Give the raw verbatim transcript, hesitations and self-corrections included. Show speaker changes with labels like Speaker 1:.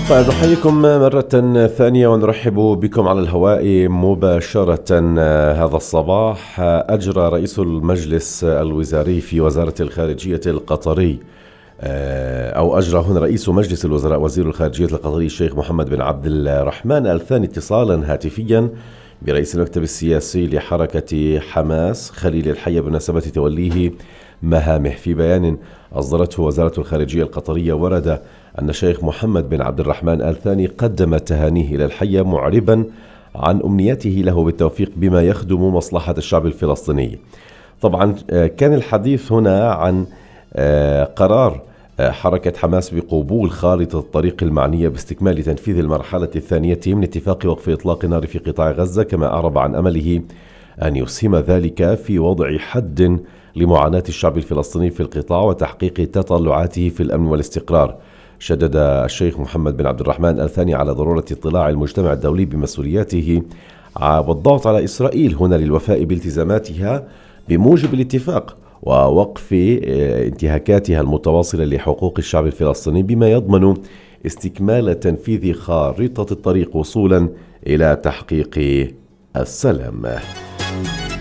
Speaker 1: طيب نحييكم مرة ثانية ونرحب بكم على الهواء مباشرة. هذا الصباح أجرى رئيس المجلس الوزاري في وزارة الخارجية القطري أو أجرى هنا رئيس مجلس الوزراء وزير الخارجية القطري الشيخ محمد بن عبد الرحمن آل ثاني اتصالا هاتفيا برئيس المكتب السياسي لحركة حماس خليل الحية بمناسبة توليه مهامه. في بيان أصدرته وزارة الخارجية القطرية ورد أن الشيخ محمد بن عبد الرحمن آل ثاني قدم تهانيه إلى الحية معربا عن أمنيته له بالتوفيق بما يخدم مصلحة الشعب الفلسطيني. طبعا كان الحديث هنا عن قرار حركة حماس بقبول خارطة الطريق المعنية باستكمال تنفيذ المرحلة الثانية من اتفاق وقف إطلاق النار في قطاع غزة، كما أعرب عن أمله أن يسهم ذلك في وضع حد لمعاناة الشعب الفلسطيني في القطاع وتحقيق تطلعاته في الأمن والاستقرار. شدد الشيخ محمد بن عبد الرحمن آل ثاني على ضرورة اطلاع المجتمع الدولي بمسؤولياته والضغط على إسرائيل هنا للوفاء بالتزاماتها بموجب الاتفاق ووقف انتهاكاتها المتواصلة لحقوق الشعب الفلسطيني، بما يضمن استكمال تنفيذ خارطة الطريق وصولا إلى تحقيق السلام.